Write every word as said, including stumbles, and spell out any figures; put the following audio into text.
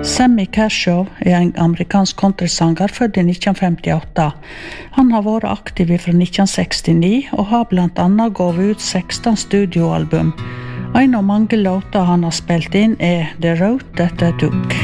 Sammy Kershaw er en amerikansk countrysanger født i nitten femtiåtte. Han har vært aktiv fra nitten sekstini og har blant annet gått ut seksten studioalbum. En av mange låter han har spilt inn er The Road That I Took.